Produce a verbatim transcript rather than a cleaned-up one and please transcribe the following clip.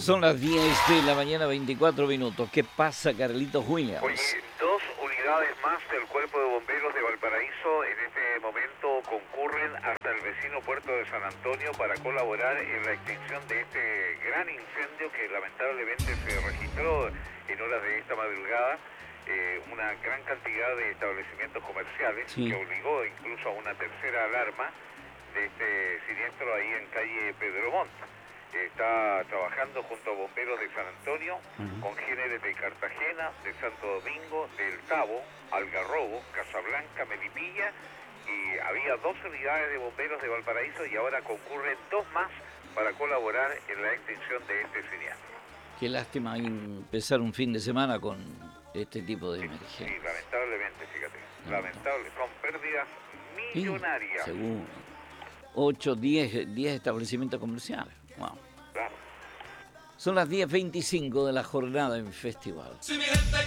Son las diez de la mañana, veinticuatro minutos. ¿Qué pasa, Carlitos Williams? Oye, dos unidades más del Cuerpo de Bomberos de Valparaíso en este momento concurren hasta el vecino puerto de San Antonio para colaborar en la extinción de este gran incendio que lamentablemente se registró en horas de esta madrugada. Eh, una gran cantidad de establecimientos comerciales, sí, que obligó incluso a una tercera alarma de este siniestro ahí en calle Pedro Montt. Está trabajando junto a bomberos de San Antonio, uh-huh, congéneres de Cartagena, de Santo Domingo, del Tabo, Algarrobo, Casablanca, Melipilla, y había dos unidades de bomberos de Valparaíso y ahora concurren dos más para colaborar en la extinción de este siniestro. Qué lástima empezar un fin de semana con este tipo de emergencia. Sí, sí, lamentablemente, fíjate, no, lamentable, son pérdidas millonarias. Sí, según ocho, diez establecimientos comerciales. Wow. Claro. Son las diez veinticinco de la jornada en festival. Si mi gente